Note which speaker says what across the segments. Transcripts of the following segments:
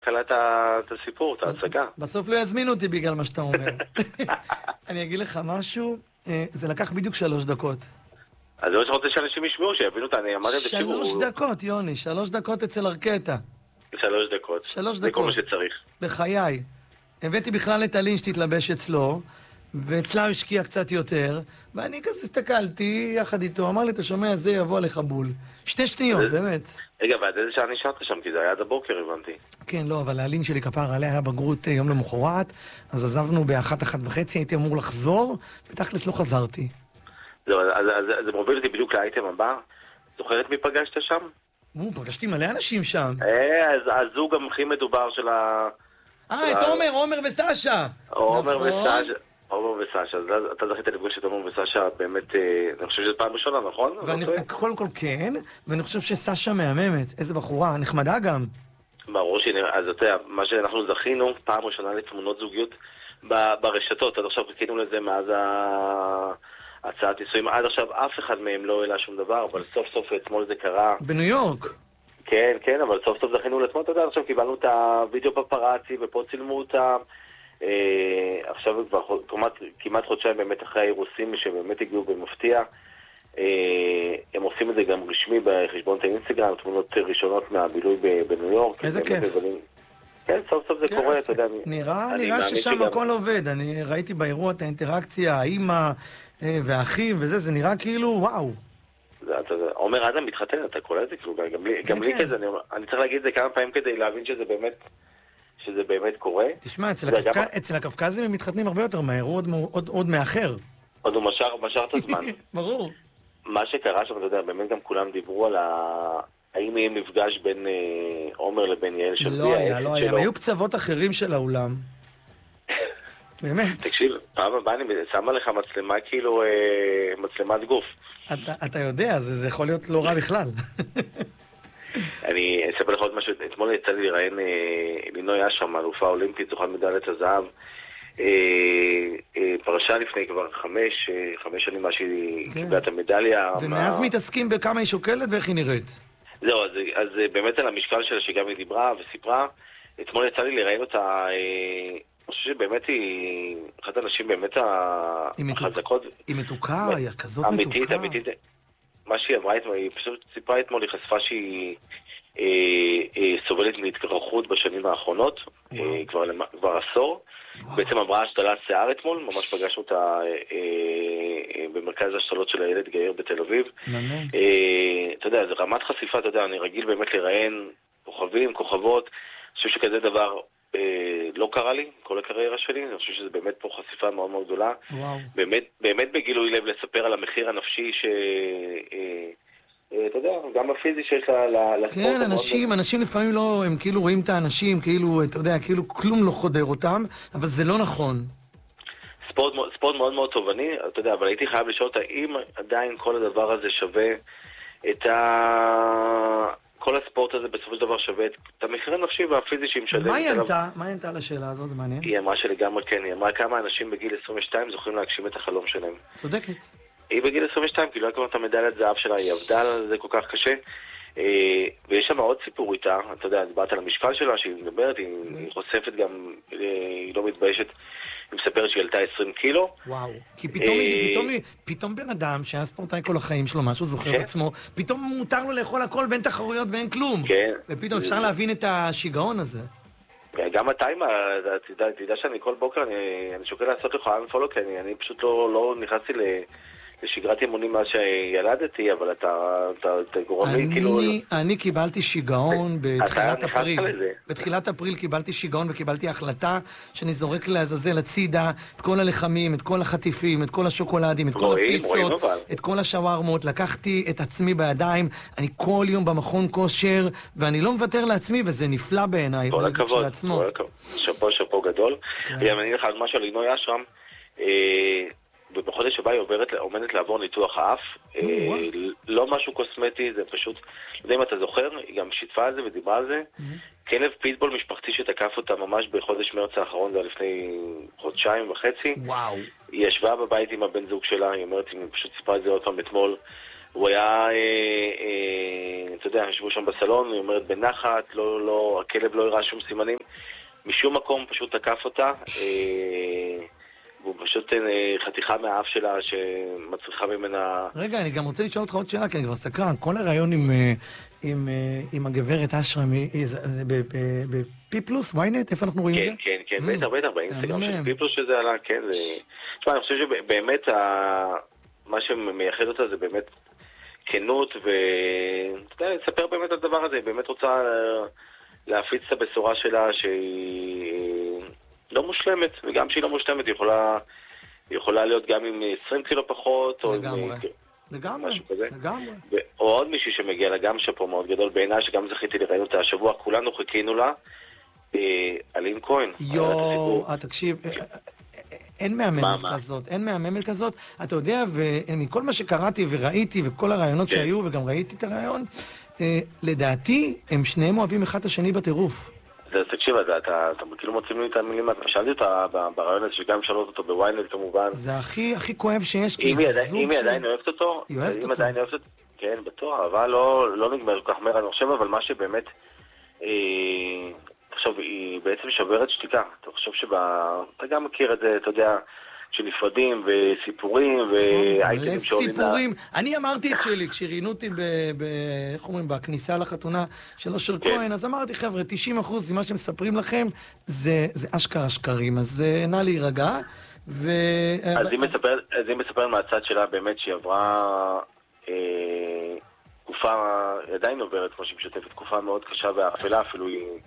Speaker 1: קלט את הסיפור, את ההצגה.
Speaker 2: בסוף לא יזמינו אותי בגלל מה שאתה אומר. אני אגיד לך משהו, זה לקח בדיוק 3 דקות.
Speaker 1: אז זה מה שרוצה שאנשים ישמעו, שיבינו אותה, אני אמרתי,
Speaker 2: 3 דקות, יוני, 3 דקות אצל ארקטה.
Speaker 1: 3 דקות.
Speaker 2: 3 דקות.
Speaker 1: זה כל מה שצריך.
Speaker 2: בחיי. הבאתי בכלל את אלין שתתלבש אצלו, ואצלה הוא השקיע קצת יותר, ואני כזה הסתכלתי יחד איתו, אמר לי, אתה שומע, זה יבוא עליך בול. 2 שניות, באמת.
Speaker 1: רגע, ועד איזה שעה נשארת שם? כי זה היה עד הבוקר, הבנתי.
Speaker 2: כן, לא, אבל האלין שלי כפר עליה היה בגרות יום למחרת, אז עזבנו ב1:30, הייתי אמור לחזור, ותכלס לא חזרתי.
Speaker 1: זהו, אז זה מוביל אותי בדיוק לאייטם הבא. זוכרת מי פגשת שם?
Speaker 2: פגשתי מלא אנשים שם.
Speaker 1: אז הוא גם הכי מדובר של ה...
Speaker 2: את עומר וסשה.
Speaker 1: עומר וסשה, אז אתה זכית לפגוש את עומר וסשה, באמת, אני חושב שזו פעם ראשונה, נכון?
Speaker 2: קודם כל כן, ואני חושב שסשה מהממת, איזה בחורה, נחמדה גם.
Speaker 1: ברור אז אתה יודע, מה שאנחנו זכינו, פעם ראשונה לתמונות זוגיות ברשתות, עד עכשיו חיכינו לזה מאז הצעת נישואים, עד עכשיו אף אחד מהם לא העלה שום דבר, אבל סוף סוף אתמול זה קרה.
Speaker 2: בניו יורק.
Speaker 1: כן, אבל סוף סוף זכינו לתמונות, אתה יודע, עכשיו קיבלנו את הוידאו פפראצי, ופה צילמו אותם, עכשיו כבר כמעט חודשיים באמת אחרי האירוסים שבאמת הגיעו במפתיע, הם עושים את זה גם רשמי בחשבון האינסטגרם, תמונות ראשונות מהבילוי בניו יורק.
Speaker 2: איזה כיף.
Speaker 1: כן, סוף סוף זה קורה, אתה יודע.
Speaker 2: נראה ששם הכל עובד, אני ראיתי באירוע את האינטראקציה, האמא והאחים וזה, זה נראה כאילו וואו.
Speaker 1: עומר אדם מתחתן, אתה קורא את זה כאילו, גם לי כזה, אני צריך להגיד את זה כמה פעמים כדי להבין שזה באמת קורה.
Speaker 2: תשמע, אצל הקפקזים הם מתחתנים הרבה יותר מהר, הוא עוד מאחר.
Speaker 1: עוד הוא משאר את הזמן.
Speaker 2: ברור.
Speaker 1: מה שקרה שם, אתה יודע, באמת גם כולם דיברו על האם יהיה מפגש בין עומר לבין יעל שלבי.
Speaker 2: לא היה, הם היו קצוות אחרים של האולם. באמת.
Speaker 1: תקשיב, פעם הבאה אני שמה לך מצלמה כאילו, מצלמת גוף.
Speaker 2: אתה יודע, זה יכול להיות לא רע בכלל.
Speaker 1: אני אספר לך עוד משהו, אתמול יצא לי לראיין לינוי אשרם, אלופה אולימפית, זוכת מדליית הזהב, פרשה לפני כבר 5 שנים מה שהיא קיבלה את המדליה.
Speaker 2: ומאז מתעסקים בכמה היא שוקלת ואיך היא נראית.
Speaker 1: זהו, אז באמת על המשקל שלה שגם היא דיברה וסיפרה, אתמול יצא לי לראיין אותה, אני חושב שבאמת היא אחת האנשים באמת החזקות.
Speaker 2: היא מתוקה, היא כזאת מתוקה.
Speaker 1: אמיתית. מה שהיא עברה אתמול, היא פשוט סיפרה אתמול, היא חשפה שהיא סובלת מהתקרחות בשנים האחרונות, כבר עשור. בעצם עברה השתלת שיער אתמול, ממש פגשנו אותה במרכז השתלות של הילד גאיר בתל אביב. אתה יודע, זה רמת חשיפה, אתה יודע, אני רגיל באמת לראיין כוכבים, כוכבות, אני חושב שכזה דבר לא קרה לי, כל הקריירה שלי, אני חושב שזה באמת פה חשיפה מאוד מאוד גדולה. באמת בגילוי לב לספר על המחיר הנפשי אתה יודע, גם הפיזי שיש לספורט.
Speaker 2: כן, אנשים לפעמים לא, הם כאילו רואים את האנשים, כאילו, אתה יודע, כאילו כלום לא חודר אותם, אבל זה לא נכון.
Speaker 1: ספורט מאוד מאוד תובעני, אתה יודע, אבל הייתי חייב לשאול אותה, אם עדיין כל הדבר הזה שווה כל הספורט הזה בסופו של דבר שווה את המחיר הנפשי והפיזי שהיא משלמת.
Speaker 2: מה היא ענתה על השאלה הזאת? זה מעניין.
Speaker 1: היא אמרה שלגמרי כן, היא אמרה כמה אנשים בגיל 22 זוכים להגשים את החלום שלהם.
Speaker 2: צודקת.
Speaker 1: היא בגיל 22, כאילו לא כבר את המדליית זהב שלה, היא עבדה על זה כל כך קשה, ויש שם עוד סיפור איתה, אתה יודע, דיברת על המשקל שלה, שהיא מדברת, היא חושפת גם, היא לא מתביישת, היא מספרת שהיא עלתה 20 קילו.
Speaker 2: וואו, כי פתאום בן אדם שהיה ספורטאי כל החיים שלו, משהו זוכר את עצמו, פתאום מותר לו לאכול הכל בין תחרויות ואין כלום.
Speaker 1: כן.
Speaker 2: ופתאום אפשר להבין את השיגעון הזה.
Speaker 1: גם אתה, תדע שאני כל בוקר, אני שוקל לעשות לך unfollow, כי אני פשוט לא נכנסתי לשגרת אימונים מאז שילדתי, אבל אתה גורם לי כאילו...
Speaker 2: אני קיבלתי שיגעון בתחילת אפריל. בתחילת אפריל קיבלתי שיגעון וקיבלתי החלטה שאני זורק לעזאזל הצידה את כל הלחמים, את כל החטיפים, את כל השוקולדים, את כל הפיצות, את כל השווארמות. לקחתי את עצמי בידיים, אני כל יום במכון כושר, ואני לא מוותר לעצמי, וזה נפלא בעיניי.
Speaker 1: כל הכבוד, כל הכבוד. שפו גדול. אני לך על משהו על לינוי אשרם, ובחודש הבא היא עומדת לעבור ניתוח האף, לא משהו קוסמטי, זה פשוט, לא יודע אם אתה זוכר, היא גם שיתפה על זה ודיברה על זה, כלב פיטבול משפחתי שתקף אותה ממש בחודש מרץ האחרון, זה היה לפני 1.5 חודשים, היא ישבה בבית עם הבן זוג שלה, היא אומרת, היא פשוט סיפרה את זה עוד פעם אתמול, הוא היה, אתה יודע, ישבו שם בסלון, היא אומרת בנחת, הכלב לא הראה שום סימנים, משום מקום פשוט תקף אותה, והוא פשוט חתיכה מהאף שלה שמצריכה ממנה...
Speaker 2: רגע, אני גם רוצה לשאול אותך עוד שאלה, כי אני כבר סקרן. כל הרעיון עם הגברת אשרה, זה בפי פלוס, וויינט? איפה אנחנו רואים את זה?
Speaker 1: כן, בטח, באינסטגרם של פי פלוס שזה עלה, כן. תשמע, אני חושב שבאמת מה שמייחד אותה זה באמת כנות, ואתה יודע, לספר באמת על הדבר הזה, היא באמת רוצה להפיץ את הבשורה שלה שהיא לא מושלמת, וגם שהיא לא מושלמת, היא יכולה להיות גם עם 20 קילו פחות, או
Speaker 2: לגמרי.
Speaker 1: או עוד מישהי שמגיע לה, גם שפה מאוד גדול בעיניי, שגם זכיתי לראיין אותה השבוע, כולנו חיכינו לה, אלין כהן.
Speaker 2: תקשיב, אין מהממת כזאת, אתה יודע, ומכל מה שקראתי וראיתי, וכל הרעיונות שהיו, וגם ראיתי את הרעיון, לדעתי, הם שניהם אוהבים אחד השני בטירוף.
Speaker 1: תקשיב, אתה כאילו מוצאים לי את המילים, שאלתי אותה ברעיון הזה, שגם שאלות אותו בוויינט כמובן.
Speaker 2: זה הכי כואב שיש,
Speaker 1: אם היא עדיין אוהבת אותו, כן, בטוח, אבל לא נגמר כל כך מהר, אני חושב, אבל מה שבאמת, עכשיו, היא בעצם שברת שתיקה. אתה חושב אתה גם מכיר את זה, אתה יודע, שנפרדים וסיפורים ואייטמים שעולים
Speaker 2: סיפורים. אני אמרתי את שלי, כשראיינו אותי איך אומרים, בכניסה לחתונה של אושר כהן, אז אמרתי, חבר'ה, 90% ממה שמספרים לכם זה אשכרה שקרים, אז נא להירגע.
Speaker 1: אז היא מספרת מהצד שלה באמת שהיא עברה תקופה, עדיין עוברת, כמו שהיא משתפת, תקופה מאוד קשה ואפלה, אפילו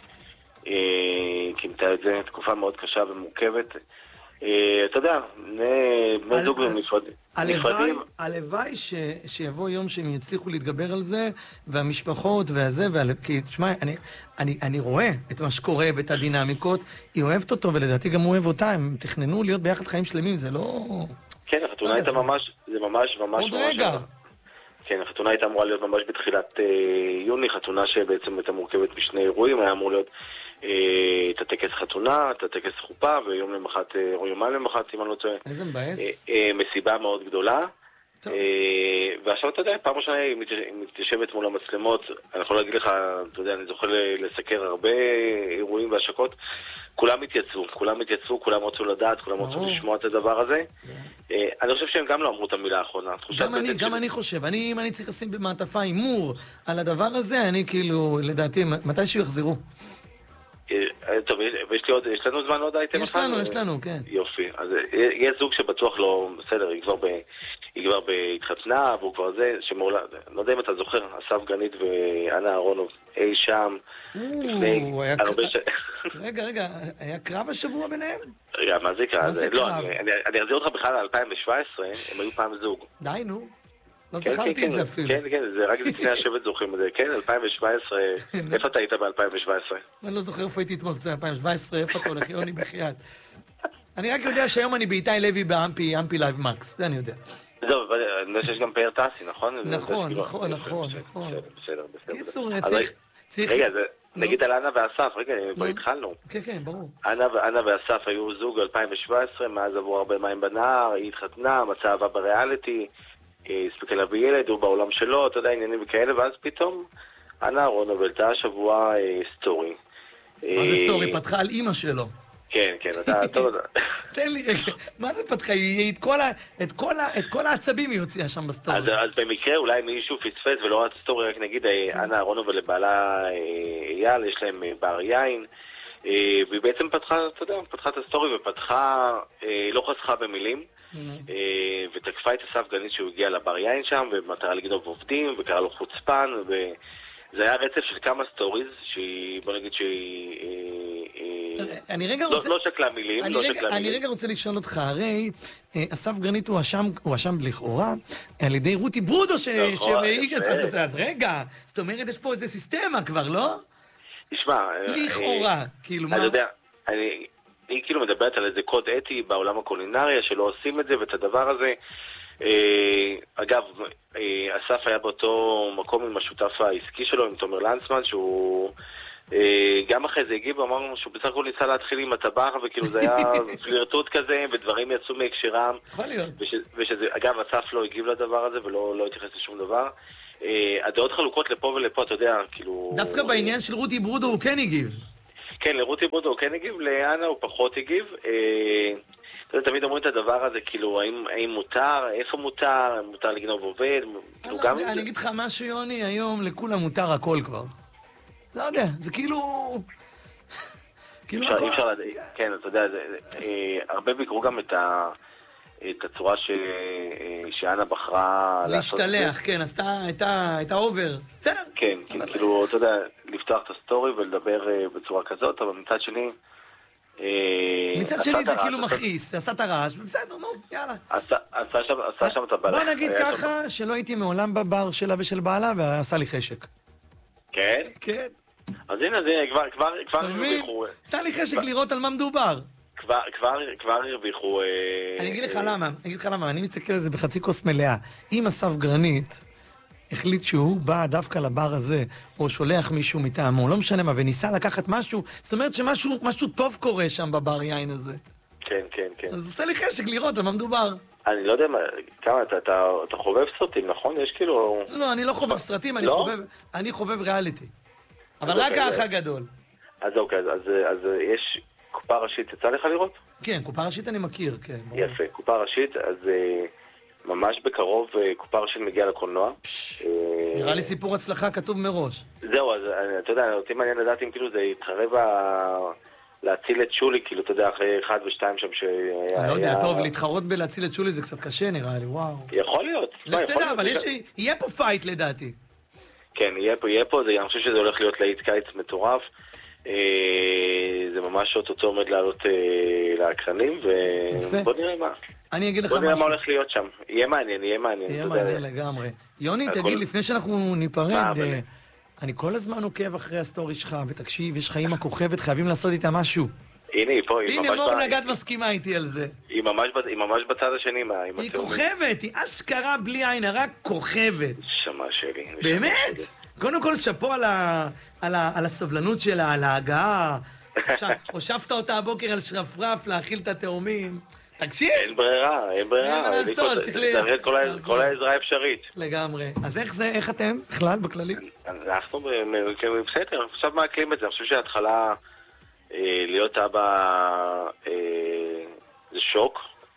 Speaker 1: היא כינתה את זה, תקופה מאוד קשה ומורכבת. אתה יודע, בני זוג נפרדים.
Speaker 2: הלוואי שיבוא יום שהם יצליחו להתגבר על זה, והמשפחות והזה, כי תשמע, אני רואה את מה שקורה ואת הדינמיקות, היא אוהבת אותו ולדעתי גם הוא אוהב אותה, הם תכננו להיות ביחד חיים שלמים, זה לא...
Speaker 1: כן, החתונה הייתה ממש... עוד רגע. כן, החתונה הייתה אמורה להיות ממש בתחילת יוני, חתונה שבעצם הייתה מורכבת משני אירועים, היה אמור להיות את הטקס חתונה, את הטקס חופה, ויום למחת, או יומיים למחת, אם אני לא טועה.
Speaker 2: איזה מבאס.
Speaker 1: מסיבה מאוד גדולה. ועכשיו אתה יודע, פעם ראשונה היא מתיישבת מול המצלמות, אני יכול להגיד לך, אתה יודע, אני זוכר לסקר הרבה אירועים והשקות, כולם התייצבו, כולם רצו לדעת, כולם רצו לשמוע את הדבר הזה. אני חושב שהם גם לא אמרו את המילה האחרונה.
Speaker 2: גם אני חושב, אם אני צריך לשים במעטפה הימור על הדבר הזה, אני כאילו, לדעתי, מתי שיחזרו?
Speaker 1: טוב, יש לנו זמן עוד אייטם אחד?
Speaker 2: יש לנו, כן.
Speaker 1: יופי, אז יש זוג שבטוח לא, בסדר, היא כבר בהתחתנה, והוא כבר זה, לא יודע אם אתה זוכר, אסף גרנית ואנה אהרונוב, אי שם, לפני הרבה
Speaker 2: רגע, היה קרב השבוע ביניהם?
Speaker 1: רגע, מה זה קרב? לא, אני אחזיר אותך בכלל ל-2017, הם היו פעם זוג.
Speaker 2: די, נו. לא זכרתי את זה אפילו.
Speaker 1: כן, זה רק לפני השבט זוכרים את זה. כן, 2017, איפה אתה היית ב-2017?
Speaker 2: אני לא זוכר איפה הייתי אתמול, זה 2017, איפה אתה הולך, יוני בחייאת. אני רק יודע שהיום אני באיתי לוי באמפי לייב מקס, זה אני יודע.
Speaker 1: זהו, אני יודע שיש גם פאר טסי, נכון?
Speaker 2: נכון.
Speaker 1: בסדר.
Speaker 2: קיצור, צריך...
Speaker 1: רגע, נגיד על אנה ואסף, רגע, כבר התחלנו.
Speaker 2: כן, ברור.
Speaker 1: אנה ואסף היו זוג 2017, מאז עברו הרבה מים בנהר, היא התחתנה, מצאה אהבה בריאליטי, הספיקה להביא ילד, הוא בעולם שלו, אתה יודע, עניינים וכאלה, ואז פתאום אנה אהרונוב העלתה השבוע סטורי.
Speaker 2: מה זה סטורי? פתחה על אמא שלו.
Speaker 1: כן, אתה טוב.
Speaker 2: תן לי רגע, מה זה פתחה? את כל העצבים היא הוציאה שם בסטורי.
Speaker 1: אז במקרה אולי מישהו פספס ולא ראה את הסטורי, רק נגיד אנה אהרונוב ולבעלה אייל, יש להם בר יין, והיא בעצם פתחה, אתה יודע, פתחה את הסטורי ופתחה, לא חסכה במילים, ותקפה את אסף גרנית שהוא הגיע לבר יין שם, במטרה לגנוב עובדים, וקרא לו חוצפן, וזה היה רצף של כמה סטוריז, בוא נגיד לא שקלה מילים,
Speaker 2: אני רגע רוצה לשאול אותך, הרי אסף גרנית הוא אשם לכאורה על ידי רותי ברודו אז רגע, זאת אומרת יש פה איזה סיסטמה כבר, לא?
Speaker 1: תשמע,
Speaker 2: לכאורה, כאילו מה?
Speaker 1: אני יודע, היא כאילו מדברת על איזה קוד אתי בעולם הקולינריה שלא עושים את זה ואת הדבר הזה. אגב, אסף היה באותו מקום עם השותף העסקי שלו, עם תומר לנצמן, שהוא גם אחרי זה הגיב, אמרנו שהוא בסך הכל ניסה להתחיל עם הטבח, וכאילו זה היה פלירטוט כזה, ודברים יצאו מהקשרם.
Speaker 2: יכול להיות.
Speaker 1: אגב, אסף לא הגיב לדבר הזה, ולא התייחס לשום דבר. הדעות חלוקות לפה ולפה, אתה יודע, כאילו...
Speaker 2: דווקא בעניין של רותי ברודו הוא כן הגיב.
Speaker 1: כן, לרותי ברודו הוא כן הגיב, לאנה הוא פחות הגיב. אתה יודע, תמיד אומרים את הדבר הזה, כאילו, האם מותר, איפה מותר לגנוב עובד,
Speaker 2: אני אגיד לך משהו, יוני, היום לכולם מותר הכל כבר. לא יודע, זה כאילו...
Speaker 1: אי אפשר לדעת, כן, אתה יודע, הרבה ביקרו גם את הצורה שאנה בחרה
Speaker 2: להשתלח, כן, הייתה אובר. בסדר.
Speaker 1: כן, כאילו, אתה יודע, לפתוח את הסטורי ולדבר בצורה כזאת, אבל מצד שני...
Speaker 2: מצד שני זה כאילו מכעיס, עשה את הרעש, בסדר, נו, יאללה.
Speaker 1: עשה שם את הבעלה.
Speaker 2: בוא נגיד ככה, שלא הייתי מעולם בבר שלה ושל בעלה, ועשה לי חשק.
Speaker 1: כן?
Speaker 2: כן.
Speaker 1: אז הנה, כבר הרוויחו.
Speaker 2: עשה לי חשק לראות על מה מדובר.
Speaker 1: כבר הרוויחו...
Speaker 2: אני אגיד לך למה, אני מסתכל על זה בחצי כוס מלאה. אם אסף גרנית החליט שהוא בא דווקא לבר הזה, או שולח מישהו מטעמו, לא משנה מה, וניסה לקחת משהו, זאת אומרת שמשהו טוב קורה שם בבר יין הזה.
Speaker 1: כן.
Speaker 2: אז עושה לי חשק לראות על מה מדובר.
Speaker 1: אני לא יודע כמה, אתה חובב סרטים, נכון? יש כאילו...
Speaker 2: לא, אני לא חובב סרטים, אני חובב ריאליטי. אבל רק האח הגדול.
Speaker 1: אז אוקיי, אז יש קופה ראשית, יצא לך לראות?
Speaker 2: כן, קופה ראשית אני מכיר, כן.
Speaker 1: יפה, קופה ראשית, אז ממש בקרוב קופה ראשית מגיעה לקולנוע.
Speaker 2: נראה לי סיפור הצלחה כתוב מראש.
Speaker 1: זהו, אז אתה יודע, אותי מעניין לדעת אם כאילו זה יתחרב להציל את שולי, כאילו, אתה יודע, אחרי 1 ו-2 שם
Speaker 2: אני לא יודע, טוב, להתחרות בלהציל את שולי זה קצת קשה נראה לי, וואו.
Speaker 1: יכול להיות.
Speaker 2: לך תדע, אבל יהיה פה פייט לדעתי.
Speaker 1: כן, יהיה פה, אני חושב שזה הולך להיות להיט קיץ מטורף. זה ממש אותו עומד לעלות לאקרנים, ובוא נראה מה.
Speaker 2: אני אגיד לך משהו.
Speaker 1: בוא נראה מה הולך להיות שם. יהיה מעניין.
Speaker 2: יהיה מעניין לגמרי. יוני, תגיד, לפני שאנחנו ניפרד, אני כל הזמן עוקב אחרי הסטורי שלך, ותקשיב, יש לך אימא כוכבת, חייבים לעשות איתה משהו.
Speaker 1: הנה, היא פה, היא ממש...
Speaker 2: הנה, מור נגד מסכימה איתי על זה.
Speaker 1: היא ממש בצד השני.
Speaker 2: היא כוכבת, היא אשכרה בלי עין, רק כוכבת.
Speaker 1: שמה שלי.
Speaker 2: באמת? קודם כל, שפו על הסבלנות שלה, על ההגעה. הושבת אותה הבוקר על שרפרף להאכיל את התאומים. תקשיב!
Speaker 1: אין ברירה.
Speaker 2: אין מה לעשות, צריך
Speaker 1: כל העזרה האפשרית.
Speaker 2: לגמרי. אז איך אתם, בכלל, בכללי?
Speaker 1: אנחנו בסדר, עכשיו מעכלים את זה. אני חושב שההתחלה להיות אבא זה שוק.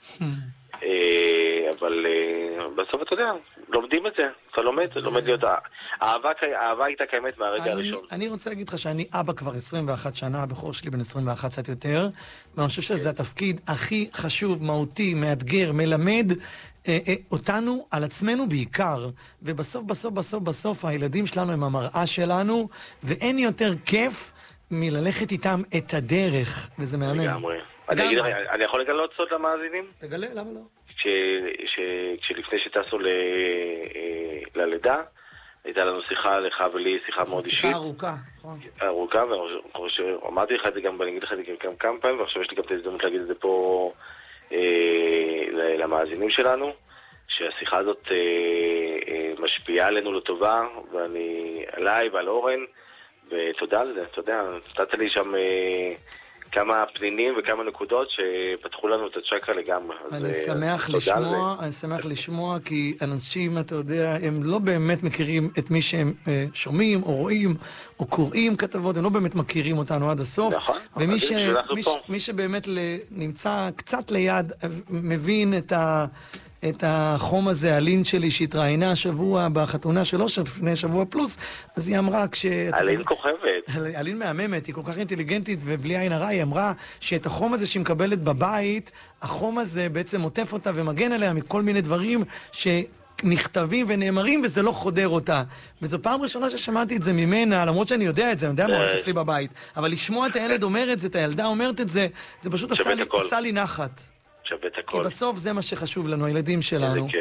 Speaker 1: אבל בסוף אתה יודע, לומדים את זה, אתה לומד להיות... האהבה הייתה קיימת מהרגע הראשון.
Speaker 2: אני רוצה להגיד לך שאני אבא כבר 21 שנה, הבחור שלי בן 21 קצת יותר, ואני חושב שזה התפקיד הכי חשוב, מהותי, מאתגר, מלמד אותנו על עצמנו בעיקר, ובסוף הילדים שלנו הם המראה שלנו, ואין יותר כיף מללכת איתם את הדרך, וזה מהמם.
Speaker 1: לגמרי. אני יכול לגלות סוד למאזינים?
Speaker 2: תגלה, למה לא?
Speaker 1: כשלפני שטסנו ללידה, הייתה לנו שיחה לך ולי, שיחה מאוד אישית.
Speaker 2: שיחה ארוכה, נכון.
Speaker 1: ארוכה, ואמרתי לך את זה גם, ואני אגיד לך את זה גם כמה פעמים, ועכשיו יש לי גם את ההזדמנות להגיד את זה פה למאזינים שלנו, שהשיחה הזאת משפיעה עלינו לטובה, ואני עליי ועל אורן, ותודה על זה, אתה יודע, נתת לי שם... כמה פנינים וכמה נקודות שפתחו לנו את הצ'קרה לגמרי.
Speaker 2: אני שמח לשמוע, כי אנשים, אתה יודע, הם לא באמת מכירים את מי שהם שומעים או רואים או קוראים כתבות, הם לא באמת מכירים אותנו עד הסוף.
Speaker 1: נכון.
Speaker 2: ומי שבאמת נמצא קצת ליד, מבין את החום הזה, אלין שלי שהתראיינה השבוע בחתונה של אושר לפני שבוע פלוס, אז היא אמרה
Speaker 1: אלין כוכבת.
Speaker 2: אלין מהממת, היא כל כך אינטליגנטית ובלי עין הרע, היא אמרה שאת החום הזה שהיא מקבלת בבית, החום הזה בעצם מוטף אותה ומגן עליה מכל מיני דברים שנכתבים ונאמרים וזה לא חודר אותה. וזו פעם ראשונה ששמעתי את זה ממנה, למרות שאני יודע את זה, אני יודע מה הולך אצלי בבית, אבל לשמוע את הילד אומר את זה, את הילדה אומרת את זה, זה פשוט עשה לי נחת.
Speaker 1: שווה את הכל.
Speaker 2: כי בסוף זה מה שחשוב לנו, הילדים שלנו.
Speaker 1: איזה כיף.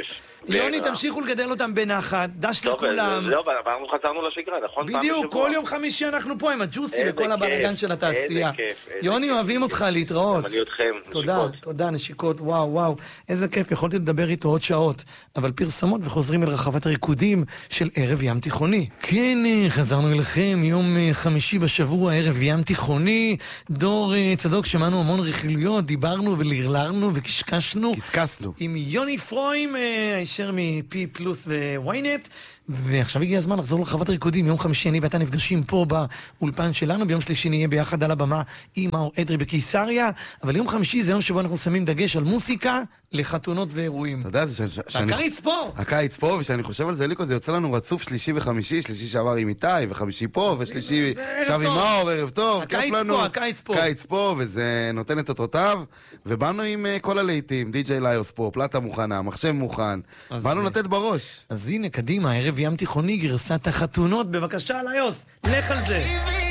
Speaker 2: יוני, תמשיכו לגדל אותם בנחת, דש לכולם.
Speaker 1: לא, אבל אנחנו חזרנו לשגרה, נכון?
Speaker 2: בדיוק, כל יום חמישי אנחנו פה עם הג'וסי וכל הבלגן של התעשייה. יוני, אוהבים אותך, להתראות.
Speaker 1: אני אתכם,
Speaker 2: תודה, תודה, נשיקות, וואו, איזה כיף, יכולתי לדבר איתו עוד שעות. אבל פרסמות וחוזרים אל רחבת הריקודים של ערב ים תיכוני. כן, חזרנו אליכם, יום חמישי בשבוע, ערב ים תיכוני. דור צדוק, שמענו המון רכילויות, דיברנו ולרלרנו וקשקשנו.
Speaker 3: קסקסנו.
Speaker 2: עם יוני פרוים, הישר מפי פלוס וויינט. ועכשיו הגיע הזמן לחזור לרחבת הריקודים. יום חמישי אני ואתה נפגשים פה באולפן שלנו, ביום שלישי נהיה ביחד על הבמה עם מאור אדרי בקיסריה, אבל יום חמישי זה יום שבו אנחנו שמים דגש על מוסיקה לחתונות ואירועים.
Speaker 3: אתה יודע,
Speaker 2: הקיץ פה!
Speaker 3: הקיץ פה, ושאני חושב על זה, ליקו, זה יוצא לנו רצוף שלישי וחמישי, שלישי שעבר עם איתי, וחמישי פה, ושלישי עכשיו עם מאור, ערב טוב, כיף לנו.
Speaker 2: הקיץ פה.
Speaker 3: קיץ פה, וזה נותן את אותותיו, ובאנו עם כל הלהיטים, די.ג'יי ליוס פה, פלטה מוכנה, מחשב מוכן, באנו לתת בראש.
Speaker 2: אז הנה, קדימה, ערב ים תיכוני, גרסת החתונות, בבקשה ליוס, לך על זה.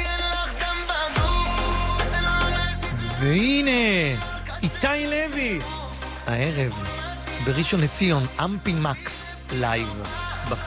Speaker 2: והנה, איתי לוי, הערב בראשון לציון, אמפי מקס לייב.